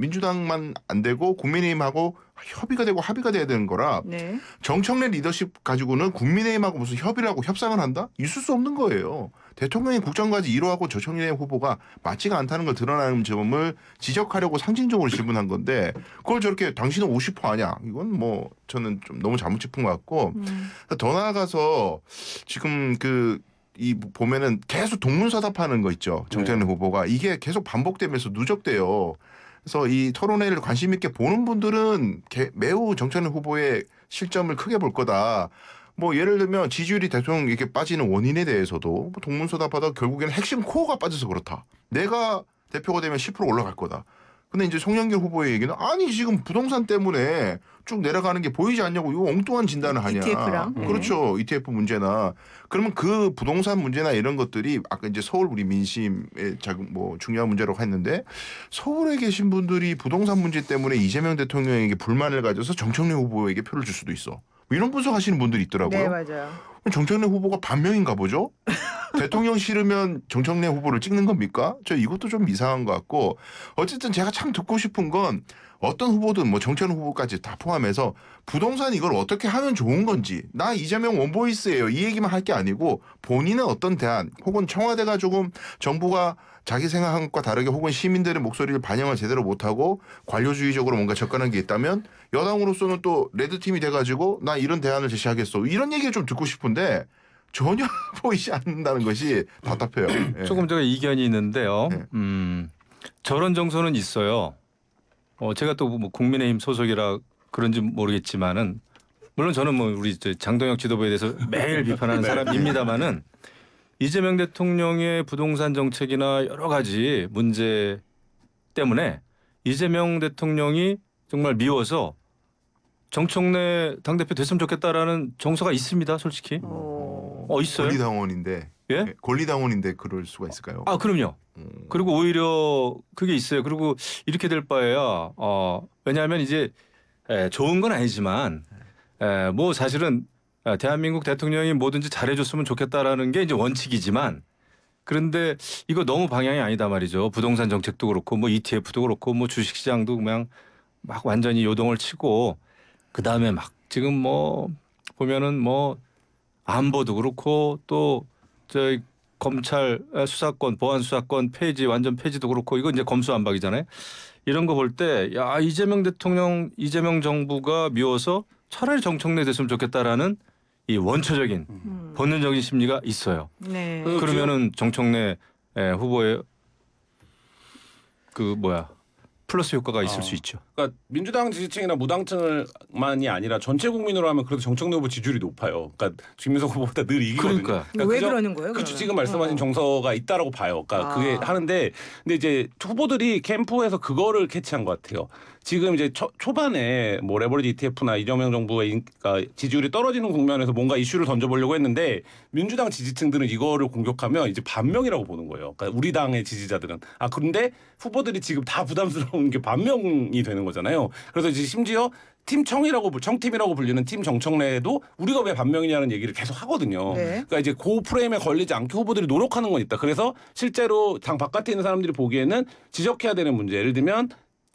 민주당만 안 되고 국민의힘하고 협의가 되고 합의가 돼야 되는 거라 네. 정청래 리더십 가지고는 국민의힘하고 무슨 협의를 하고 협상을 한다? 있을 수 없는 거예요. 대통령이 국정과제 1호하고 정청래 후보가 맞지가 않다는 걸 드러나는 점을 지적하려고 상징적으로 질문한 건데 그걸 저렇게 당신은 50% 아냐? 이건 뭐 저는 좀 너무 잘못 짚은 것 같고 더 나아가서 지금 이 보면은 계속 동문서답하는 거 있죠. 정청래 후보가 이게 계속 반복되면서 누적돼요. 그래서 이 토론회를 관심 있게 보는 분들은 매우 정청래 후보의 실점을 크게 볼 거다. 뭐 예를 들면 지지율이 대통령에게 빠지는 원인에 대해서도 뭐 동문서답하다 결국에는 핵심 코어가 빠져서 그렇다. 내가 대표가 되면 10% 올라갈 거다. 근데 이제 송영길 후보의 얘기는 아니 지금 부동산 때문에 쭉 내려가는 게 보이지 않냐고 이거 엉뚱한 진단을 하냐. ETF랑. 그렇죠. ETF 문제나. 그러면 그 부동산 문제나 이런 것들이 아까 이제 서울 우리 민심의 뭐 중요한 문제라고 했는데 서울에 계신 분들이 부동산 문제 때문에 이재명 대통령에게 불만을 가져서 정청래 후보에게 표를 줄 수도 있어. 뭐 이런 분석하시는 분들이 있더라고요. 네, 맞아요. 정청래 후보가 반명인가 보죠? 대통령 싫으면 정청래 후보를 찍는 겁니까? 저 이것도 좀 이상한 것 같고 어쨌든 제가 참 듣고 싶은 건 어떤 후보든 뭐 정청래 후보까지 다 포함해서 부동산 이걸 어떻게 하면 좋은 건지 나 이재명 원보이스예요. 이 얘기만 할 게 아니고 본인은 어떤 대안 혹은 청와대가 조금 정부가 자기 생각한 것과 다르게 혹은 시민들의 목소리를 반영을 제대로 못하고 관료주의적으로 뭔가 접근한 게 있다면 여당으로서는 또 레드팀이 돼가지고 나 이런 대안을 제시하겠어. 이런 얘기를 좀 듣고 싶은데 전혀 보이지 않는다는 것이 답답해요. 예. 조금 제가 이견이 있는데요. 네. 저런 정서는 있어요. 제가 또 뭐 국민의힘 소속이라 그런지 모르겠지만은 물론 저는 뭐 우리 장동혁 지도부에 대해서 매일 비판하는 사람입니다만은 이재명 대통령의 부동산 정책이나 여러 가지 문제 때문에 이재명 대통령이 정말 미워서 정청래 당대표 됐으면 좋겠다라는 정서가 있습니다. 솔직히. 있어요. 권리당원인데. 예? 권리당원인데 그럴 수가 있을까요? 아, 그럼요. 그리고 오히려 그게 있어요. 그리고 이렇게 될 바에야 왜냐하면 이제 좋은 건 아니지만 뭐 사실은 대한민국 대통령이 뭐든지 잘해줬으면 좋겠다라는 게 이제 원칙이지만 그런데 이거 너무 방향이 아니다 말이죠. 부동산 정책도 그렇고 뭐 ETF도 그렇고 뭐 주식시장도 그냥 막 완전히 요동을 치고 그 다음에 막 지금 뭐 보면은 뭐 안보도 그렇고 또 저희 검찰 수사권 보안 수사권 폐지 완전 폐지도 그렇고 이거 이제 검수완박이잖아요. 이런 거 볼 때 야 이재명 대통령 이재명 정부가 미워서 차라리 정청래 됐으면 좋겠다라는 이 원초적인 본능적인 심리가 있어요. 네. 그러면은 정청래 후보의 플러스 효과가 있을 수 있죠. 그러니까 민주당 지지층이나 무당층만이 아니라 전체 국민으로 하면 그래도 정청래 후보 지지율이 높아요. 그러니까 김민석 후보보다 늘 이기거든요. 그러니까. 왜 그러는 거예요? 그렇죠. 그러면? 지금 말씀하신 정서가 있다라고 봐요. 그러니까 그게 하는데 근데 이제 후보들이 캠프에서 그거를 캐치한 것 같아요. 지금 이제 초반에 뭐 레버리지 ETF나 이재명 정부의 그러니까 지지율이 떨어지는 국면에서 뭔가 이슈를 던져보려고 했는데 민주당 지지층들은 이거를 공격하면 이제 반명이라고 보는 거예요. 그러니까 우리 당의 지지자들은 그런데 후보들이 지금 다 부담스러운 게 반명이 되는 거잖아요. 그래서 이제 심지어 청팀이라고 불리는 팀 정청래도 우리가 왜 반명이냐는 얘기를 계속 하거든요. 네. 그러니까 이제 그 프레임에 걸리지 않게 후보들이 노력하는 건 있다. 그래서 실제로 당 바깥에 있는 사람들이 보기에는 지적해야 되는 문제. 예를 들면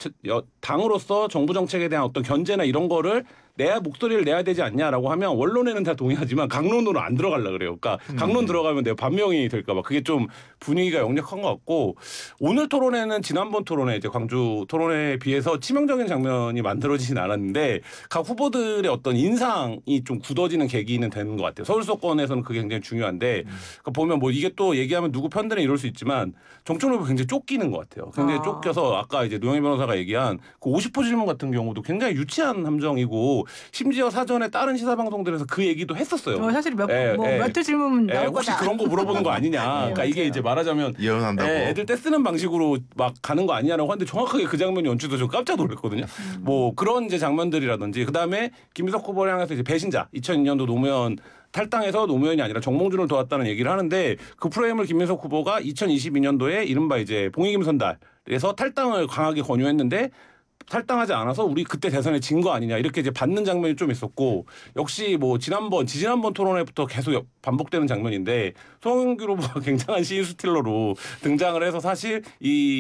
당으로서 정부 정책에 대한 어떤 견제나 이런 거를 목소리를 내야 되지 않냐라고 하면 원론에는 다 동의하지만 강론으로 안 들어가려 그래요. 그러니까 강론 들어가면 내가 반명이 될까 봐 그게 좀 분위기가 역력한 것 같고 오늘 토론회는 지난번 토론회 이제 광주 토론회에 비해서 치명적인 장면이 만들어지진 않았는데 각 후보들의 어떤 인상이 좀 굳어지는 계기는 되는 것 같아요. 서울 수도권에서는 그게 굉장히 중요한데 그러니까 보면 뭐 이게 또 얘기하면 누구 편드는 이럴 수 있지만 정청래 후보 굉장히 쫓기는 것 같아요. 굉장히 쫓겨서 아까 이제 노영희 변호사가 얘기한 그 50% 질문 같은 경우도 굉장히 유치한 함정이고 심지어 사전에 다른 시사 방송들에서 그 얘기도 했었어요. 사실 몇회 질문 나올 혹시 거다. 그런 거 물어보는 거 아니냐. 그러니까 이게 이제 말하자면 예언한다고. 애들 떼쓰는 방식으로 막 가는 거 아니냐라고 하는데 정확하게 그 장면이 연출돼서 저 깜짝 놀랐거든요. 뭐 그런 이제 장면들이라든지 그다음에 김민석 후보를 향해서 이제 배신자 2002년도 노무현 탈당해서 노무현이 아니라 정몽준을 도왔다는 얘기를 하는데 그 프레임을 김민석 후보가 2022년도에 이른바 이제 봉익임 선달에서 탈당을 강하게 권유했는데 탈당하지 않아서 우리 그때 대선에 진 거 아니냐 이렇게 이제 받는 장면이 좀 있었고 역시 뭐 지지난번 토론회부터 계속 반복되는 장면인데 송영길 후보가 굉장한 시인 스틸러로 등장을 해서 사실 이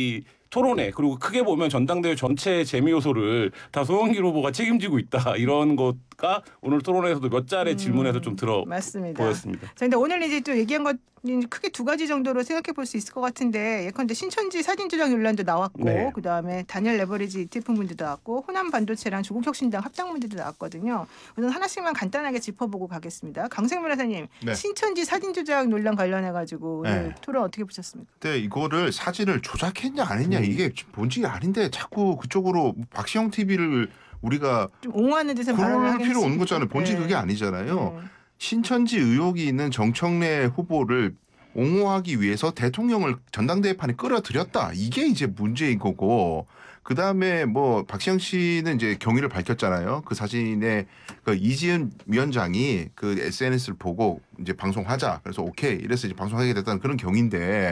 토론회 그리고 크게 보면 전당대회 전체 재미 요소를 다 송영길 후보가 책임지고 있다 이런 것가 오늘 토론회에서도 몇 차례 질문에서 좀 들어 맞습니다. 보였습니다. 자, 근데 오늘 이제 또 얘기한 것 크게 두 가지 정도로 생각해 볼 수 있을 것 같은데 예컨대 신천지 사진 조작 논란도 나왔고 네. 그다음에 단일 레버리지 ETF 문제도 나왔고 호남 반도체랑 조국 혁신당 합당 문제도 나왔거든요. 우선 하나씩만 간단하게 짚어보고 가겠습니다. 강생 변호사님, 네. 신천지 사진 조작 논란 관련해 가지고 오늘 네. 토론 어떻게 보셨습니까? 근데 이거를 사진을 조작했냐 안 했냐 이게 본질이 아닌데 자꾸 그쪽으로 박시영 TV를 우리가 좀 옹호하는 듯한 발언을 그럴 하긴 필요 없는 했습니다. 거잖아요. 본질 네. 그게 아니잖아요. 네. 신천지 의혹이 있는 정청래 후보를 옹호하기 위해서 대통령을 전당대회판에 끌어들였다. 이게 이제 문제인 거고. 그 다음에 뭐 박시영 씨는 이제 경위를 밝혔잖아요. 그 사진에 그 이지은 위원장이 그 SNS를 보고 이제 방송하자. 그래서 오케이. 이래서 이제 방송하게 됐다는 그런 경위인데.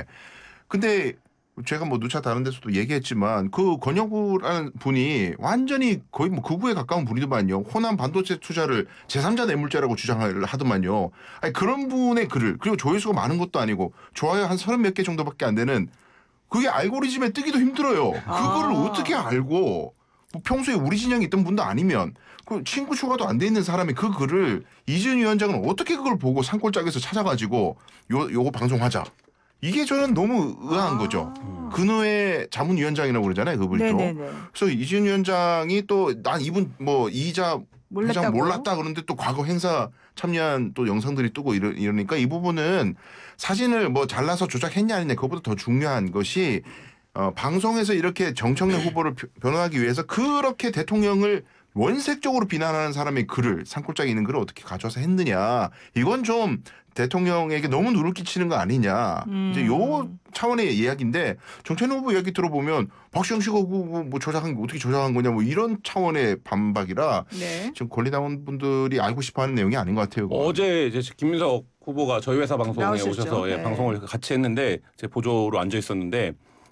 근데 제가 뭐 누차 다른 데서도 얘기했지만 그 권영구라는 분이 완전히 거의 뭐 극우에 가까운 분이더만요. 호남 반도체 투자를 제3자 뇌물죄라고 주장을 하더만요. 아니 그런 분의 글을 그리고 조회수가 많은 것도 아니고 좋아요 한 30몇 개 정도밖에 안 되는 그게 알고리즘에 뜨기도 힘들어요. 그거를 어떻게 알고 뭐 평소에 우리 진영에 있던 분도 아니면 그 친구 추가도 안 돼 있는 사람이 그 글을 이준 위원장은 어떻게 그걸 보고 산골짜기에서 찾아가지고 요거 방송하자. 이게 저는 너무 의아한 거죠. 근호의 자문위원장이라고 그러잖아요. 그분이 또. 네네네. 그래서 이준 위원장이 또 난 이분 뭐 이자 회장 몰랐다고. 몰랐다 그러는데 또 과거 행사 참여한 또 영상들이 뜨고 이러니까 이 부분은 사진을 뭐 잘라서 조작했냐 아니냐 그것보다 더 중요한 것이 방송에서 이렇게 정청래 후보를 변호하기 위해서 그렇게 대통령을 원색적으로 비난하는 사람의 글을 산골짜기 있는 글을 어떻게 가져와서 했느냐. 이건 좀 대통령에게 너무 누를 끼치는 거 아니냐. 이제 요 차원의 이야기인데 정청래 후보 이야기 들어보면 박시영 씨가 뭐 조작한 게 어떻게 조작한 거냐 뭐 이런 차원의 반박이라 네. 지금 권리당원 분들이 알고 싶어하는 내용이 아닌 것 같아요. 그건. 어제 이제 김민석 후보가 저희 회사 방송에 나오셨죠. 오셔서 네. 방송을 같이 했는데 제 보조로 앉아 있었는데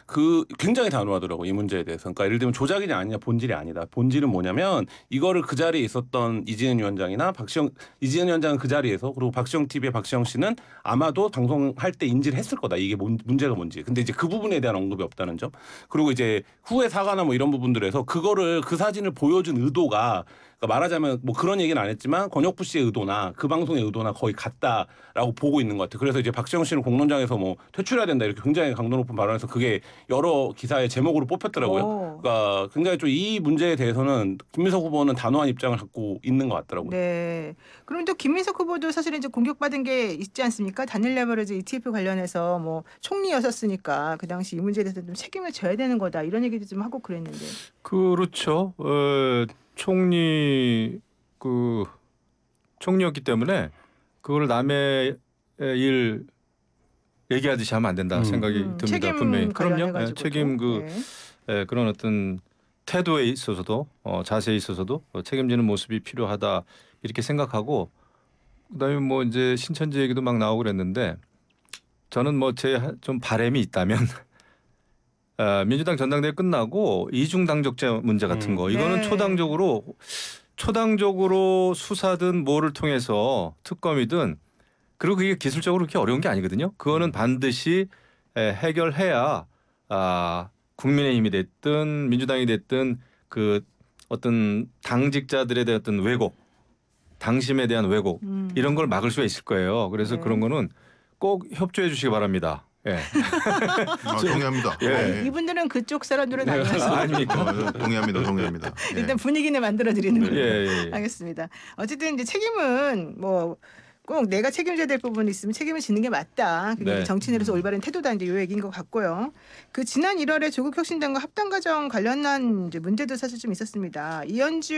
그 굉장히 단호하더라고 이 문제에 대해서. 그러니까 예를 들면 조작이냐 아니냐 본질이 아니다. 본질은 뭐냐면 이거를 그 자리에 있었던 이지은 위원장이나 이지은 위원장은 그 자리에서 그리고 박시영 TV의 박시영 씨는 아마도 방송할 때 인지를 했을 거다. 이게 문제가 뭔지. 근데 이제 그 부분에 대한 언급이 없다는 점. 그리고 이제 후회 사과나 뭐 이런 부분들에서 그거를 그 사진을 보여준 의도가 그러니까 말하자면 뭐 그런 얘기는 안 했지만 권혁부 씨의 의도나 그 방송의 의도나 거의 같다라고 보고 있는 것 같아요. 그래서 이제 박시영 씨는 공론장에서 뭐 퇴출해야 된다 이렇게 굉장히 강도 높은 발언에서 그게 여러 기사의 제목으로 뽑혔더라고요. 오. 그러니까 굉장히 좀 이 문제에 대해서는 김민석 후보는 단호한 입장을 갖고 있는 것 같더라고요. 네. 그럼 또 김민석 후보도 사실은 이제 공격받은 게 있지 않습니까? 단일 레버리지 ETF 관련해서 뭐 총리였었으니까 그 당시 이 문제에 대해서 좀 책임을 져야 되는 거다 이런 얘기도 좀 하고 그랬는데. 그렇죠. 총리였기 때문에 그걸 남의 일 얘기하듯이 하면 안 된다 생각이 듭니다. 책임 분명히. 그럼요. 관련해가지고도. 책임 네. 그런 어떤 태도에 있어서도 자세에 있어서도 책임지는 모습이 필요하다 이렇게 생각하고 그다음에 뭐 이제 신천지 얘기도 막 나오고 그랬는데 저는 뭐 제 좀 바람이 있다면 민주당 전당대회 끝나고 이중 당적자 문제 같은 거 이거는 네. 초당적으로 수사든 뭐를 통해서 특검이든 그리고 그게 기술적으로 그렇게 어려운 게 아니거든요. 그거는 반드시 해결해야 국민의힘이 됐든 민주당이 됐든 그 어떤 당직자들에 대한 어떤 왜곡, 당심에 대한 왜곡 이런 걸 막을 수가 있을 거예요. 그래서 네. 그런 거는 꼭 협조해 주시기 바랍니다. 예. 동의합니다. 예. 아니, 이분들은 그쪽 사람들은 아니어서 아닙니까? 동의합니다. 예. 일단 분위기는 만들어 드리는 예, 걸로 예, 예. 하겠습니다. 어쨌든 이제 책임은 뭐 꼭 내가 책임져야 될 부분이 있으면 책임을 지는 게 맞다. 그게 네. 정치인으로서 올바른 태도다 이제 요 얘기인 것 같고요. 그 지난 1월에 조국 혁신당과 합당 과정 관련한 이제 문제도 사실 좀 있었습니다. 이현주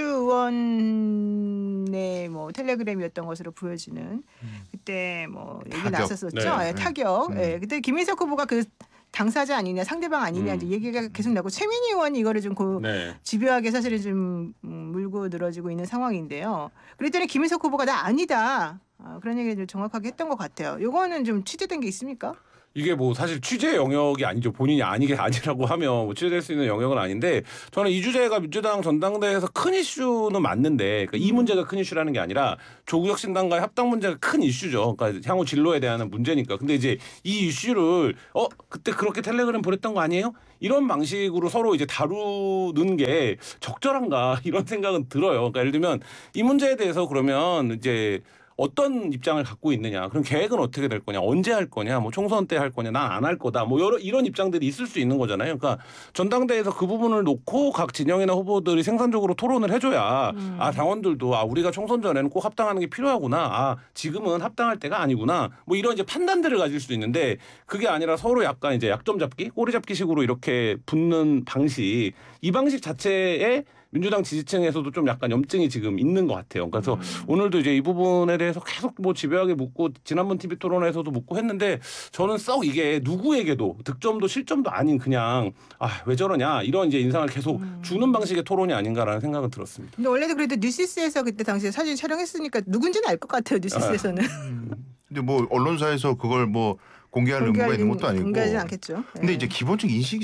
의원의 뭐 텔레그램이었던 것으로 보여지는 그때 뭐 얘기 타격. 나섰었죠. 네. 예, 타격. 예, 그때 김민석 후보가 그 당사자 아니냐 상대방 아니냐 이제 얘기가 계속 나고 최민희 의원이 이거를 좀 네. 집요하게 사실은 좀 물고 늘어지고 있는 상황인데요. 그랬더니 김민석 후보가 나 아니다. 그런 얘기를 정확하게 했던 것 같아요. 요거는 좀 취재된 게 있습니까? 이게 뭐 사실 취재 영역이 아니죠. 본인이 아니라고 하면 뭐 취재될 수 있는 영역은 아닌데 저는 이 주제가 민주당 전당대회에서 큰 이슈는 맞는데 그러니까 이 문제가 큰 이슈라는 게 아니라 조국 신당과의 합당 문제가 큰 이슈죠. 그러니까 향후 진로에 대한 문제니까. 근데 이제 이 이슈를 그때 그렇게 텔레그램 보냈던 거 아니에요? 이런 방식으로 서로 이제 다루는 게 적절한가 이런 생각은 들어요. 그러니까 예를 들면 이 문제에 대해서 그러면 이제 어떤 입장을 갖고 있느냐, 그럼 계획은 어떻게 될 거냐, 언제 할 거냐, 뭐 총선 때 할 거냐, 난 안 할 거다, 뭐 이런 입장들이 있을 수 있는 거잖아요. 그러니까 전당대회에서 그 부분을 놓고 각 진영이나 후보들이 생산적으로 토론을 해줘야 당원들도 우리가 총선 전에는 꼭 합당하는 게 필요하구나, 지금은 합당할 때가 아니구나, 뭐 이런 이제 판단들을 가질 수 있는데 그게 아니라 서로 약간 이제 약점 잡기, 꼬리 잡기식으로 이렇게 붙는 방식, 이 방식 자체에 민주당 지지층에서도 좀 약간 염증이 지금 있는 것 같아요. 그래서 오늘도 이제 이 부분에 대해서 계속 뭐 집요하게 묻고 지난번 TV 토론에서도 묻고 했는데 저는 썩 이게 누구에게도 득점도 실점도 아닌 그냥 왜 저러냐 이런 이제 인상을 계속 주는 방식의 토론이 아닌가라는 생각은 들었습니다. 근데 원래도 그래도 뉴시스에서 그때 당시에 사진 촬영했으니까 누군지는 알 것 같아요. 뉴시스에서는. 근데 뭐 언론사에서 그걸 뭐 공개할 의무가 있는 것도 아니고. 공개하지는 않겠죠. 근데 이제 기본적 인식이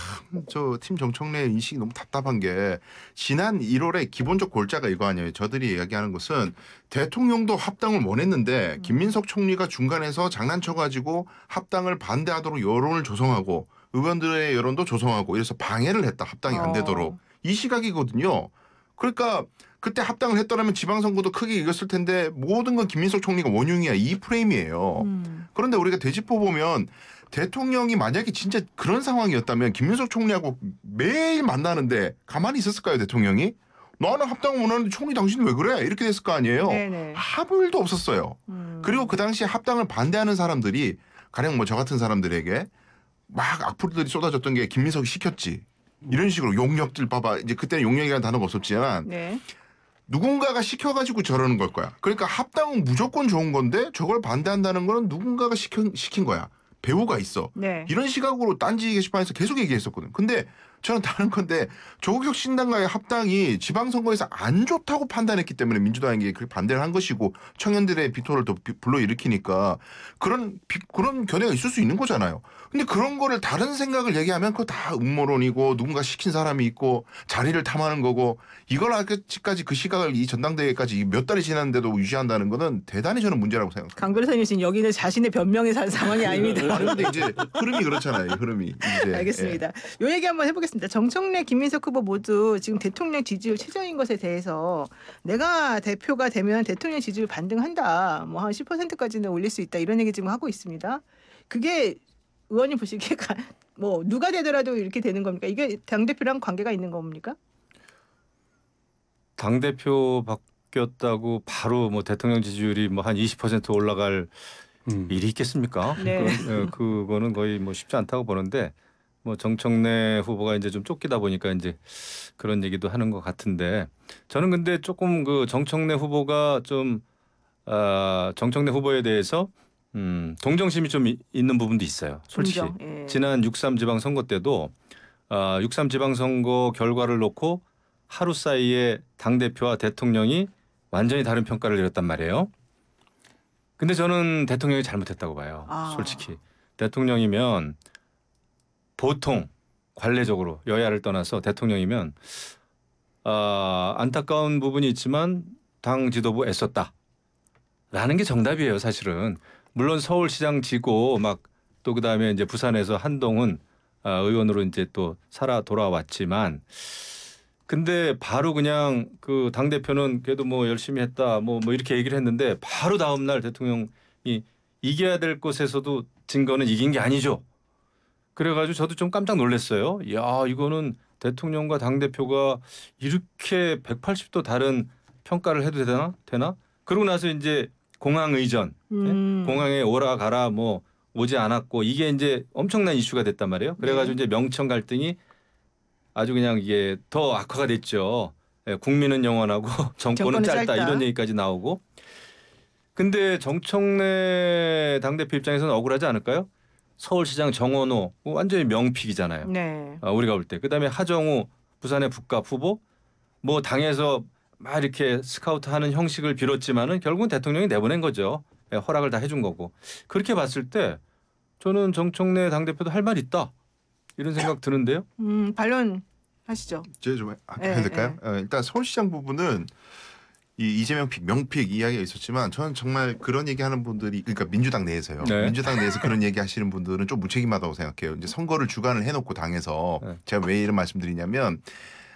저 팀 정청래 인식이 너무 답답한 게 지난 1월에 기본적 골자가 이거 아니에요. 저들이 이야기하는 것은 대통령도 합당을 원했는데 김민석 총리가 중간에서 장난쳐가지고 합당을 반대하도록 여론을 조성하고 의원들의 여론도 조성하고 이래서 방해를 했다. 합당이 안 되도록. 이 시각이거든요. 그러니까 그때 합당을 했더라면 지방선거도 크게 이겼을 텐데 모든 건 김민석 총리가 원흉이야. 이 프레임이에요. 그런데 우리가 되짚어보면 대통령이 만약에 진짜 그런 상황이었다면 김민석 총리하고 매일 만나는데 가만히 있었을까요, 대통령이? 나는 합당을 원하는데 총리 당신은 왜 그래? 이렇게 됐을 거 아니에요. 네네. 아무 일도 없었어요. 그리고 그 당시에 합당을 반대하는 사람들이 가령 뭐 저 같은 사람들에게 막 악플들이 쏟아졌던 게 김민석이 시켰지. 이런 식으로 용역들 봐봐. 이제 그때는 용역이라는 단어가 없었지만 네. 누군가가 시켜가지고 저러는 걸 거야. 그러니까 합당은 무조건 좋은 건데 저걸 반대한다는 거는 누군가가 시킨 거야. 배우가 있어. 네. 이런 시각으로 딴지 게시판에서 계속 얘기했었거든. 근데 저는 다른 건데 조국 신당과의 합당이 지방선거에서 안 좋다고 판단했기 때문에 민주당이 그렇게 반대를 한 것이고 청년들의 비토를 더 불러일으키니까 그런 견해가 있을 수 있는 거잖아요. 근데 그런 거를 다른 생각을 얘기하면 그거 다 음모론이고 누군가 시킨 사람이 있고 자리를 탐하는 거고 이걸 아직까지 그 시각을 이 전당대회까지 몇 달이 지났는데도 유지한다는 거는 대단히 저는 문제라고 생각합니다. 강 변호사님 지금 여기는 자신의 변명에 산 상황이 아닙니다. 그런데 이제 흐름이 그렇잖아요. 흐름이. 이제. 알겠습니다. 요 얘기 한번 해보겠습니다. 정청래, 김민석 후보 모두 지금 대통령 지지율 최저인 것에 대해서 내가 대표가 되면 대통령 지지율 반등한다. 뭐 한 10%까지는 올릴 수 있다. 이런 얘기 지금 하고 있습니다. 그게 의원님 보시기에 뭐 누가 되더라도 이렇게 되는 겁니까? 이게 당대표랑 관계가 있는 겁니까? 당대표 바뀌었다고 바로 뭐 대통령 지지율이 뭐 한 20% 올라갈 일이 있겠습니까? 네. 그거는 거의 뭐 쉽지 않다고 보는데 뭐 정청래 후보가 이제 좀 쫓기다 보니까 이제 그런 얘기도 하는 것 같은데 저는 근데 조금 그 정청래 후보가 좀 정청래 후보에 대해서 동정심이 좀 있는 부분도 있어요. 솔직히 예. 지난 6.3 지방선거 때도 6.3 지방선거 결과를 놓고 하루 사이에 당대표와 대통령이 완전히 다른 평가를 내렸단 말이에요. 근데 저는 대통령이 잘못했다고 봐요. 솔직히. 대통령이면 보통 관례적으로 여야를 떠나서 대통령이면 안타까운 부분이 있지만 당 지도부 애썼다라는 게 정답이에요. 사실은. 물론 서울시장 지고 막 또 그다음에 이제 부산에서 한동훈 의원으로 이제 또 살아 돌아왔지만 근데 바로 그냥 그 당대표는 그래도 뭐 열심히 했다 뭐 이렇게 얘기를 했는데 바로 다음 날 대통령이 이겨야 될 곳에서도 증거는 이긴 게 아니죠. 그래가지고 저도 좀 깜짝 놀랐어요. 야 이거는 대통령과 당대표가 이렇게 180도 다른 평가를 해도 되나? 그러고 나서 이제 공항 의전, 공항에 오라 가라 뭐 오지 않았고 이게 이제 엄청난 이슈가 됐단 말이에요. 그래가지고 이제 명청 갈등이 아주 그냥 이게 더 악화가 됐죠. 국민은 영원하고 정권은 짧다 이런 얘기까지 나오고. 근데 정청래 당대표 입장에서는 억울하지 않을까요? 서울시장 정원호 완전히 명픽이잖아요. 네. 우리가 볼 때. 그다음에 하정우 부산의 북갑 후보 뭐 당에서 막 이렇게 스카우트하는 형식을 빌었지만은 결국은 대통령이 내보낸 거죠. 허락을 다 해준 거고. 그렇게 봤을 때 저는 정청래 당대표도 할 말 있다 이런 생각 드는데요. 반론하시죠. 제가 좀 네, 해야 될까요? 일단 서울시장 부분은 이 이재명 픽, 명픽 이야기가 있었지만 저는 정말 그런 얘기하는 분들이 그러니까 민주당 내에서요. 네. 민주당 내에서 그런 얘기하시는 분들은 좀 무책임하다고 생각해요. 이제 선거를 주관을 해놓고 당에서 네. 제가 왜 이런 말씀드리냐면